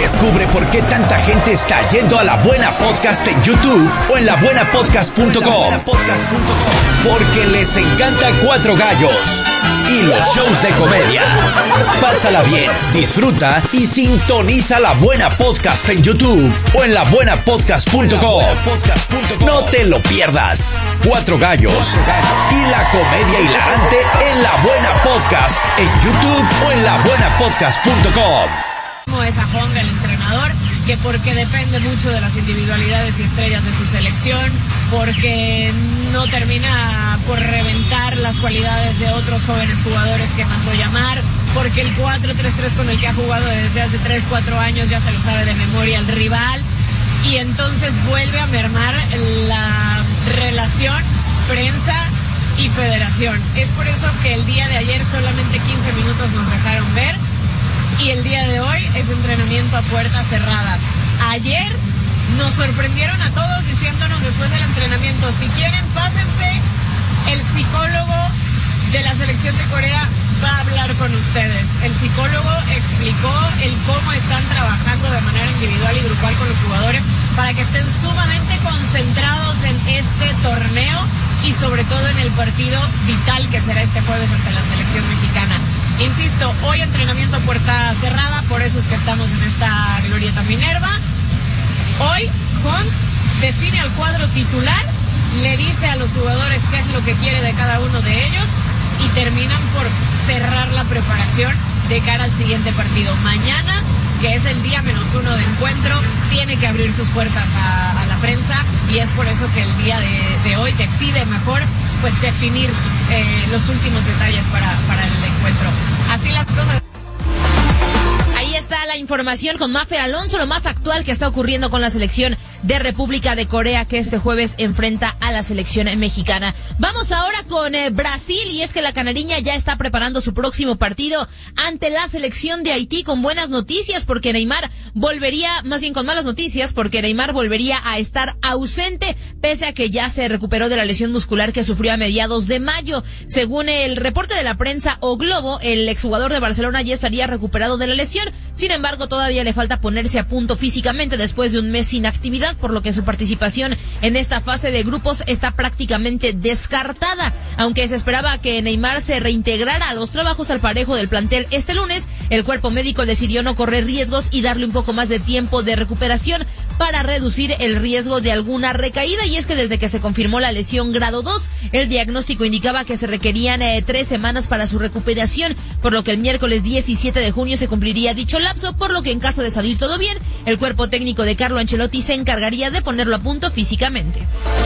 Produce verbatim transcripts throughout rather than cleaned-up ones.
Descubre por qué tanta gente está yendo a La Buena Podcast en YouTube o en la buena podcast punto com. Porque les encanta Cuatro Gallos y los shows de comedia. Pásala bien, disfruta y sintoniza La Buena Podcast en YouTube o en la buena podcast punto com. No te lo pierdas. Cuatro Gallos y la comedia hilarante en La Buena Podcast en YouTube o en la buena podcast punto com. Como es a Honga, el entrenador, que porque depende mucho de las individualidades y estrellas de su selección, porque no termina por reventar las cualidades de otros jóvenes jugadores que mandó llamar, porque el cuatro tres tres con el que ha jugado desde hace tres cuatro años ya se lo sabe de memoria el rival, y entonces vuelve a mermar la relación prensa y federación. Es por eso que el día de ayer solamente quince minutos nos dejaron ver, y el día de hoy es entrenamiento a puerta cerrada. Ayer nos sorprendieron a todos diciéndonos después del entrenamiento: si quieren, pásense, el psicólogo de la selección de Corea va a hablar con ustedes. El psicólogo explicó el cómo están trabajando de manera individual y grupal con los jugadores para que estén sumamente concentrados en este torneo y sobre todo en el partido vital que será este jueves ante la selección mexicana. Insisto, hoy entrenamiento a puerta cerrada, por eso es que estamos en esta glorieta Minerva. Hoy, Hunt define al cuadro titular, le dice a los jugadores qué es lo que quiere de cada uno de ellos y terminan por cerrar la preparación de cara al siguiente partido. Mañana, que es el día menos uno de encuentro, tiene que abrir sus puertas a, a la prensa, y es por eso que el día de, de hoy decide mejor pues definir eh, los últimos detalles para, para el encuentro. Así las cosas. Ahí está la información con Mafer Alonso, lo más actual que está ocurriendo con la selección de República de Corea, que este jueves enfrenta a la selección mexicana. Vamos ahora con eh, Brasil, y es que la canariña ya está preparando su próximo partido ante la selección de Haití, con buenas noticias porque Neymar volvería, más bien con malas noticias, porque Neymar volvería a estar ausente, pese a que ya se recuperó de la lesión muscular que sufrió a mediados de mayo. Según el reporte de la prensa O Globo, el exjugador de Barcelona ya estaría recuperado de la lesión. Sin embargo, todavía le falta ponerse a punto físicamente después de un mes sin actividad, por lo que su participación en esta fase de grupos está prácticamente descartada. Aunque se esperaba que Neymar se reintegrara a los trabajos al parejo del plantel este lunes, el cuerpo médico decidió no correr riesgos y darle un poco más de tiempo de recuperación para reducir el riesgo de alguna recaída. Y es que desde que se confirmó la lesión grado dos, el diagnóstico indicaba que se requerían eh, tres semanas para su recuperación, por lo que el miércoles diecisiete de junio se cumpliría dicho lapso, por lo que en caso de salir todo bien, el cuerpo técnico de Carlo Ancelotti se encargaría de ponerlo a punto físicamente.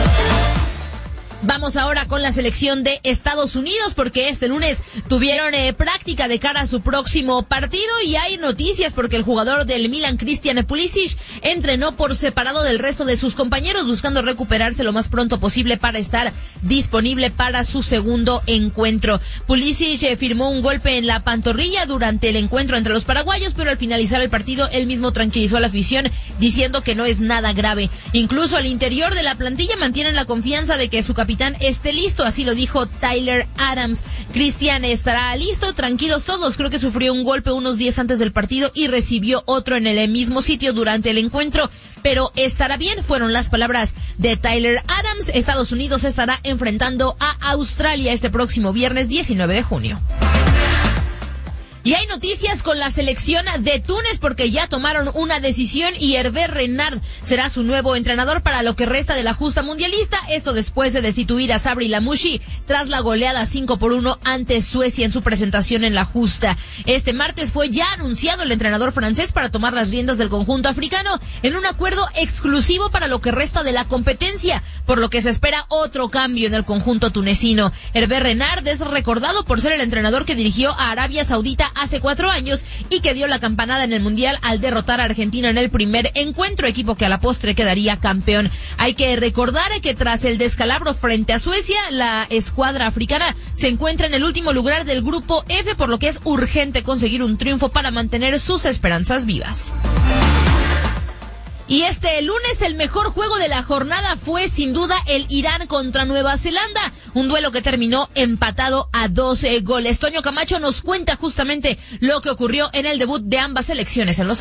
Vamos ahora con la selección de Estados Unidos, porque este lunes tuvieron eh, práctica de cara a su próximo partido, y hay noticias porque el jugador del Milan, Christian Pulisic, entrenó por separado del resto de sus compañeros, buscando recuperarse lo más pronto posible para estar disponible para su segundo encuentro. Pulisic eh, firmó un golpe en la pantorrilla durante el encuentro entre los paraguayos, pero al finalizar el partido él mismo tranquilizó a la afición diciendo que no es nada grave. Incluso al interior de la plantilla mantienen la confianza de que su capitán esté listo, así lo dijo Tyler Adams. Cristian estará listo, tranquilos todos. Creo que sufrió un golpe unos días antes del partido y recibió otro en el mismo sitio durante el encuentro, pero estará bien, fueron las palabras de Tyler Adams. Estados Unidos estará enfrentando a Australia este próximo viernes diecinueve de junio. Y hay noticias con la selección de Túnez, porque ya tomaron una decisión y Hervé Renard será su nuevo entrenador para lo que resta de la justa mundialista. Esto después de destituir a Sabri Lamouchi tras la goleada cinco por uno ante Suecia en su presentación en la justa. Este martes fue ya anunciado el entrenador francés para tomar las riendas del conjunto africano en un acuerdo exclusivo para lo que resta de la competencia, por lo que se espera otro cambio en el conjunto tunecino. Hervé Renard es recordado por ser el entrenador que dirigió a Arabia Saudita hace cuatro años y que dio la campanada en el Mundial al derrotar a Argentina en el primer encuentro, equipo que a la postre quedaría campeón. Hay que recordar que tras el descalabro frente a Suecia, la escuadra africana se encuentra en el último lugar del grupo F, por lo que es urgente conseguir un triunfo para mantener sus esperanzas vivas. Y este lunes el mejor juego de la jornada fue sin duda el Irán contra Nueva Zelanda, un duelo que terminó empatado a doce goles. Toño Camacho nos cuenta justamente lo que ocurrió en el debut de ambas selecciones en los